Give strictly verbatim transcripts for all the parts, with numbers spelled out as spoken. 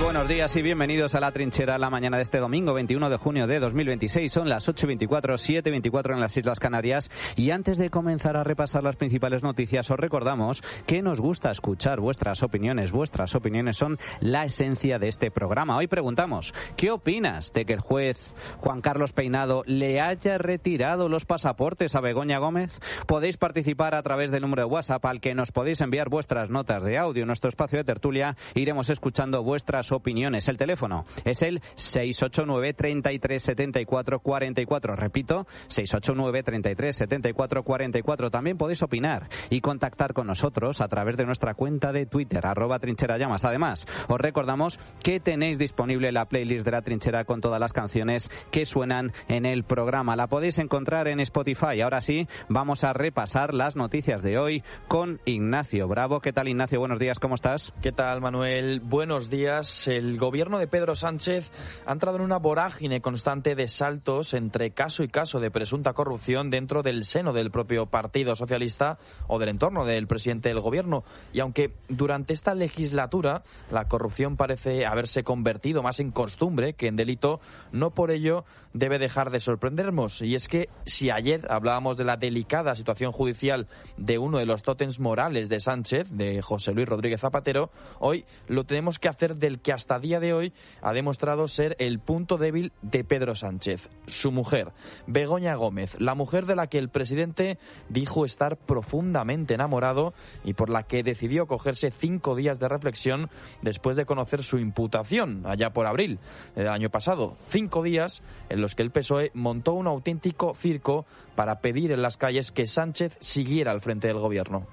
Buenos días y bienvenidos a La Trinchera, la mañana de este domingo veintiuno de junio de dos mil veintiséis. Son las ocho y veinticuatro, siete y veinticuatro en las Islas Canarias. Y antes de comenzar a repasar las principales noticias, os recordamos que nos gusta escuchar vuestras opiniones. Vuestras opiniones son la esencia de este programa. Hoy preguntamos, ¿qué opinas de que el juez Juan Carlos Peinado le haya retirado los pasaportes a Begoña Gómez? Podéis participar a través del número de WhatsApp al que nos podéis enviar vuestras notas de audio. En nuestro espacio de tertulia iremos escuchando vuestras opiniones. opiniones. El teléfono es el seis ocho nueve, treinta y tres, setenta y cuatro, cuarenta y cuatro. Repito, seis ocho nueve, treinta y tres, setenta y cuatro, cuarenta y cuatro. También podéis opinar y contactar con nosotros a través de nuestra cuenta de Twitter, arroba trincherallamas. Además, os recordamos que tenéis disponible la playlist de La Trinchera con todas las canciones que suenan en el programa. La podéis encontrar en Spotify. Ahora sí, vamos a repasar las noticias de hoy con Ignacio Bravo. ¿Qué tal, Ignacio? Buenos días, ¿cómo estás? ¿Qué tal, Manuel? Buenos días. El gobierno de Pedro Sánchez ha entrado en una vorágine constante de saltos entre caso y caso de presunta corrupción dentro del seno del propio Partido Socialista o del entorno del presidente del gobierno. Y aunque durante esta legislatura la corrupción parece haberse convertido más en costumbre que en delito, no por ello debe dejar de sorprendernos. Y es que si ayer hablábamos de la delicada situación judicial de uno de los tótems morales de Sánchez, de José Luis Rodríguez Zapatero, hoy lo tenemos que hacer del que hasta día de hoy ha demostrado ser el punto débil de Pedro Sánchez, su mujer, Begoña Gómez, la mujer de la que el presidente dijo estar profundamente enamorado y por la que decidió cogerse cinco días de reflexión después de conocer su imputación allá por abril del año pasado. Cinco días en los que el P S O E montó un auténtico circo para pedir en las calles que Sánchez siguiera al frente del gobierno.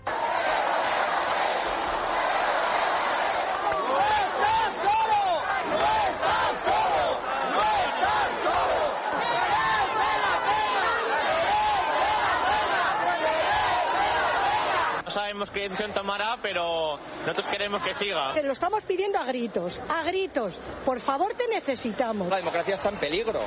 Sabemos qué decisión tomará, pero nosotros queremos que siga. Te lo estamos pidiendo a gritos, a gritos. Por favor, te necesitamos. La democracia está en peligro.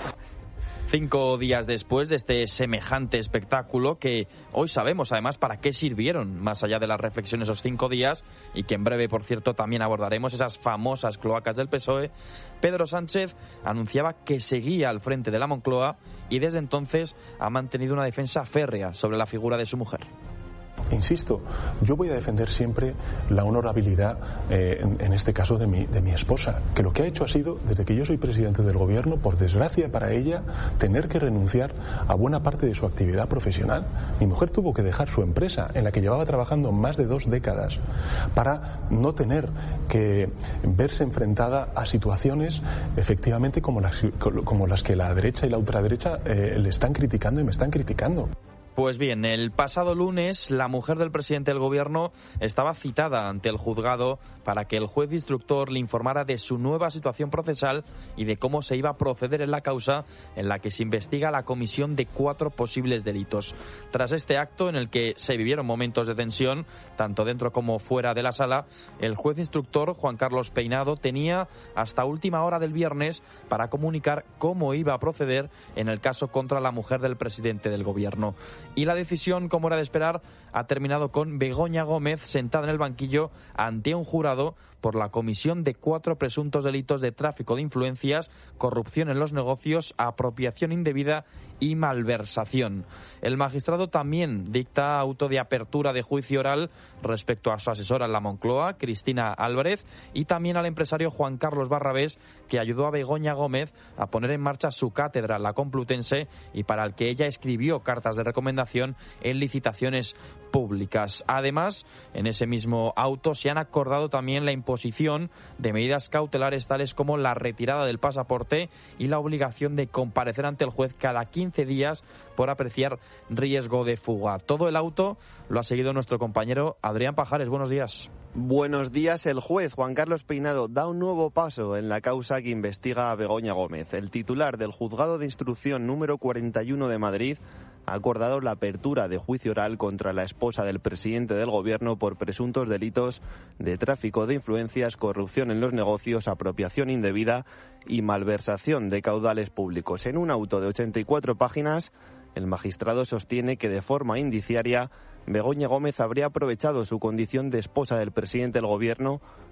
Cinco días después de este semejante espectáculo, que hoy sabemos además para qué sirvieron, más allá de las reflexiones esos cinco días, y que en breve, por cierto, también abordaremos esas famosas cloacas del P S O E, Pedro Sánchez anunciaba que seguía al frente de la Moncloa y desde entonces ha mantenido una defensa férrea sobre la figura de su mujer. Insisto, yo voy a defender siempre la honorabilidad, eh, en, en este caso de mi, de mi esposa, que lo que ha hecho ha sido, desde que yo soy presidente del gobierno, por desgracia para ella, tener que renunciar a buena parte de su actividad profesional. Mi mujer tuvo que dejar su empresa, en la que llevaba trabajando más de dos décadas, para no tener que verse enfrentada a situaciones, efectivamente, como las, como las que la derecha y la ultraderecha eh, le están criticando y me están criticando. Pues bien, el pasado lunes la mujer del presidente del gobierno estaba citada ante el juzgado para que el juez instructor le informara de su nueva situación procesal y de cómo se iba a proceder en la causa en la que se investiga la comisión de cuatro posibles delitos. Tras este acto, en el que se vivieron momentos de tensión, tanto dentro como fuera de la sala, el juez instructor Juan Carlos Peinado tenía hasta última hora del viernes para comunicar cómo iba a proceder en el caso contra la mujer del presidente del gobierno. Y la decisión, como era de esperar, ha terminado con Begoña Gómez sentada en el banquillo ante un jurado por la comisión de cuatro presuntos delitos de tráfico de influencias, corrupción en los negocios, apropiación indebida y malversación. El magistrado también dicta auto de apertura de juicio oral respecto a su asesora en la Moncloa, Cristina Álvarez, y también al empresario Juan Carlos Barrabés, que ayudó a Begoña Gómez a poner en marcha su cátedra en la Complutense y para el que ella escribió cartas de recomendación en licitaciones públicas. Además, en ese mismo auto se han acordado también la imposición de medidas cautelares tales como la retirada del pasaporte y la obligación de comparecer ante el juez cada quince días por apreciar riesgo de fuga. Todo el auto lo ha seguido nuestro compañero Adrián Pajares. Buenos días. Buenos días. El juez Juan Carlos Peinado da un nuevo paso en la causa que investiga a Begoña Gómez. El titular del Juzgado de Instrucción número cuarenta y uno de Madrid ha acordado la apertura de juicio oral contra la esposa del presidente del gobierno por presuntos delitos de tráfico de influencias, corrupción en los negocios, apropiación indebida y malversación de caudales públicos. En un auto de ochenta y cuatro páginas, el magistrado sostiene que de forma indiciaria Begoña Gómez habría aprovechado su condición de esposa del presidente del gobierno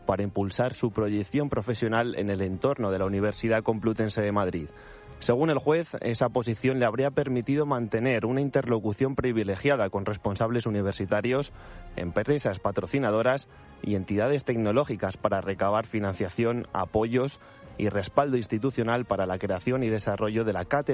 para impulsar su proyección profesional en el entorno de la Universidad Complutense de Madrid. Según el juez, esa posición le habría permitido mantener una interlocución privilegiada con responsables universitarios, empresas patrocinadoras y entidades tecnológicas para recabar financiación, apoyos y respaldo institucional para la creación y desarrollo de la cátedra